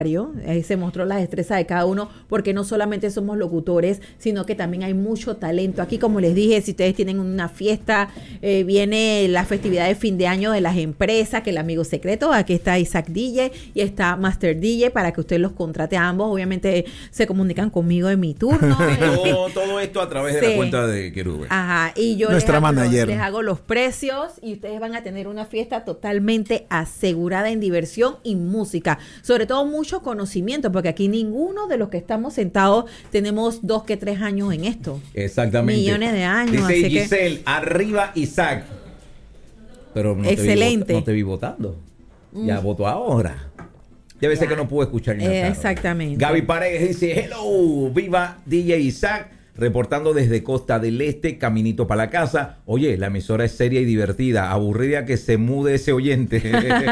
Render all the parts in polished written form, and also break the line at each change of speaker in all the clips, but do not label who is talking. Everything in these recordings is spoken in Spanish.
Se mostró la destreza de cada uno, porque no solamente somos locutores, sino que también hay mucho talento. Aquí, como les dije, si ustedes tienen una fiesta, viene la festividad de fin de año de las empresas, que el amigo secreto, aquí está Isaac DJ y está Master DJ, para que usted los contrate a ambos. Obviamente se comunican conmigo en mi turno.
Todo esto a través de la cuenta de Querube.
Ajá, y yo
Nuestra manager.
Les hago los precios y ustedes van a tener una fiesta totalmente asegurada en diversión y música. Sobre todo mucho conocimiento, porque aquí ninguno de los que estamos sentados tenemos 2 que 3 años en esto.
Exactamente.
Millones de años.
Dice
así
Giselle,
que,
arriba Isaac. Pero no
excelente.
No te vi votando. Ya voto ahora. Debe ser que no pude escuchar ni nada.
Exactamente.
Gaby Paredes dice, hello, viva DJ Isaac, reportando desde Costa del Este, caminito para la casa. Oye, la emisora es seria y divertida, aburrida que se mude ese oyente.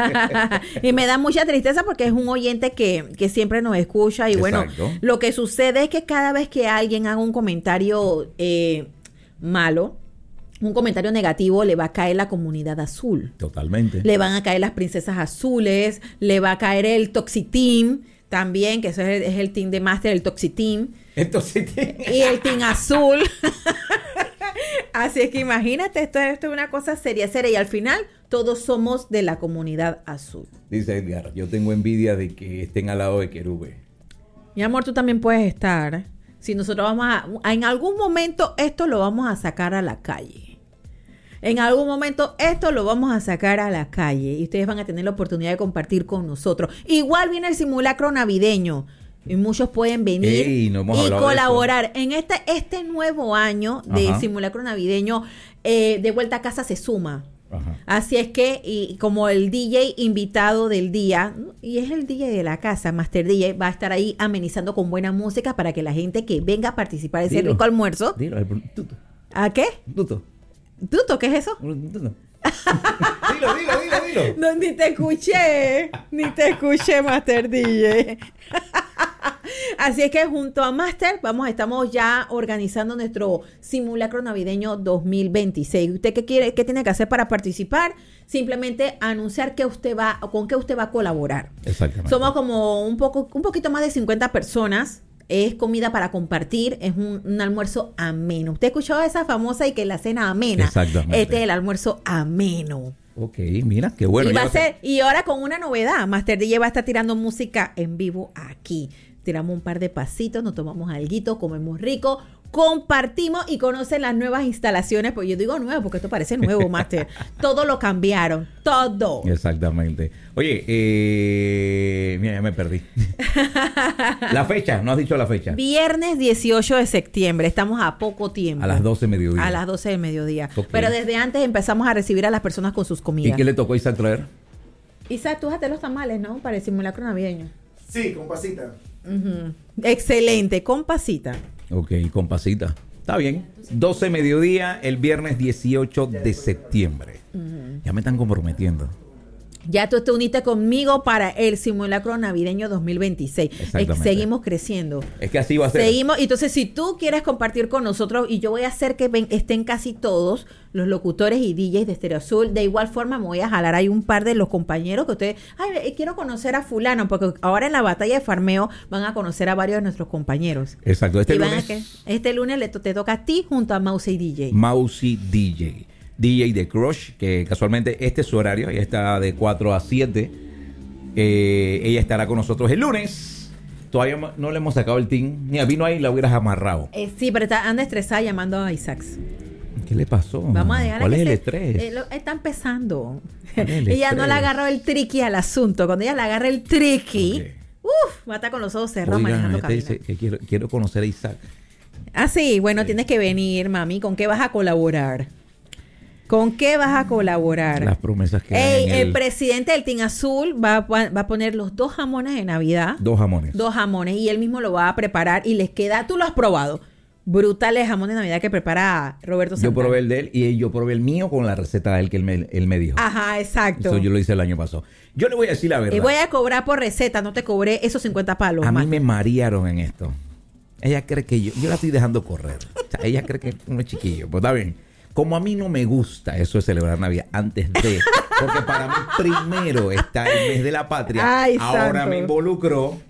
Y me da mucha tristeza porque es un oyente que siempre nos escucha. Y bueno,
exacto.
Lo que sucede es que cada vez que alguien haga un comentario malo, un comentario negativo, le va a caer la comunidad azul.
Totalmente.
Le van a caer las princesas azules, le va a caer el Toxiteam también, que eso es el team de Master, el Toxiteam. Y el team azul. Así es que imagínate, esto es una cosa seria. Y al final todos somos de la comunidad azul.
Dice Edgar, yo tengo envidia de que estén al lado de Querube.
Mi amor, tú también puedes estar. Si nosotros en algún momento esto lo vamos a sacar a la calle. En algún momento esto lo vamos a sacar a la calle y ustedes van a tener la oportunidad de compartir con nosotros. Igual viene el simulacro navideño y muchos pueden venir y colaborar en este nuevo año de simulacro navideño. De vuelta a casa se suma. Ajá. Así es que, y como el DJ invitado del día, y es el DJ de la casa, Master DJ, va a estar ahí amenizando con buena música para que la gente que venga a participar de ese rico almuerzo.
Tuto.
¿A qué? ¿Tuto? ¿Qué es eso?
Dilo.
No, ni te escuché, Master DJ. Así es que junto a Master estamos ya organizando nuestro simulacro navideño 2026. ¿Usted qué tiene que hacer para participar? Simplemente anunciar con qué usted va a colaborar.
Exactamente.
Somos como un poquito más de 50 personas. Es comida para compartir, es un almuerzo ameno. ¿Usted escuchó esa famosa y que la cena amena?
Exactamente.
Este es el almuerzo ameno.
Ok, mira, qué bueno.
Y ahora con una novedad, Master DJ va a estar tirando música en vivo aquí. Tiramos un par de pasitos, nos tomamos alguito, comemos rico, compartimos y conocen las nuevas instalaciones. Pues yo digo nuevo porque esto parece nuevo, Master. Todo lo cambiaron, todo.
Exactamente. Oye, mira, ya me perdí. La fecha, ¿no has dicho la fecha?
Viernes 18 de septiembre, estamos a poco tiempo.
A las 12 del mediodía.
A las 12 del mediodía.
Okay.
Pero desde antes empezamos a recibir a las personas con sus comidas.
¿Y qué le tocó a Isaac traer?
Isaac, tú déjate los tamales, ¿no? Para el simulacro navideño.
Sí, con pasita.
Uh-huh. Excelente, con pasita.
Ok, con pasita. Está bien. 12 mediodía, el viernes 18 de septiembre. Uh-huh. Ya me están comprometiendo.
Ya tú te uniste conmigo para el simulacro navideño 2026. Seguimos creciendo.
Es que así va a ser.
Seguimos. Entonces, si tú quieres compartir con nosotros, y yo voy a hacer que estén casi todos los locutores y DJs de Estéreo Azul, de igual forma me voy a jalar ahí un par de los compañeros que ustedes, quiero conocer a fulano, porque ahora en la batalla de farmeo van a conocer a varios de nuestros compañeros.
Exacto. Este
lunes te toca a ti junto a Mousy DJ.
Mousy DJ. DJ de Crush, que casualmente este es su horario, ella está de 4 a 7. Ella estará con nosotros el lunes. Todavía no le hemos sacado el team. Mira, vino ahí y la hubieras amarrado.
Sí, pero anda estresada llamando a Isaac.
¿Qué le pasó?
Vamos a dejar.
¿Cuál es el estrés?
Está empezando. Ella no le agarró el tricky al asunto. Cuando ella le agarra el tricky, va a estar con los ojos cerrados manejando camino.
Dice que quiero conocer a Isaac.
Ah, sí, bueno, tienes que venir, mami. ¿Con qué vas a colaborar? ¿Con qué vas a colaborar?
Las promesas que
el presidente del Team Azul va a poner los 2 jamones de Navidad.
2 jamones.
2 jamones. Y él mismo lo va a preparar y les queda... Tú lo has probado. Brutales jamones de Navidad que prepara Roberto Santana.
Yo probé el de él y yo probé el mío con la receta de él que él me dijo.
Ajá, exacto.
Eso yo lo hice el año pasado. Yo le voy a decir la verdad.
Y voy a cobrar por receta. No te cobré esos 50 palos.
A mí me marearon en esto. Ella cree que yo la estoy dejando correr. O sea, ella cree que uno es chiquillo. Pues está bien. Como a mí no me gusta eso de celebrar Navidad antes de... Porque para mí primero está el mes de la patria.
Ay,
Ahora
santo.
me involucró